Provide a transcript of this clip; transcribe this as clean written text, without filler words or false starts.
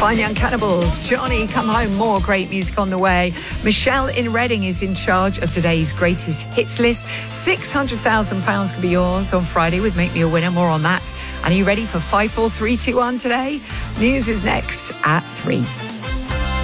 Fine Young Cannibals, Johnny, Come Home, more great music on the way. Michelle in Reading is in charge of today's greatest hits list. £600,000 could be yours on Friday with Make Me a Winner. More on that. And are you ready for 5, 4, 3, 2, 1 today? News is next at 3.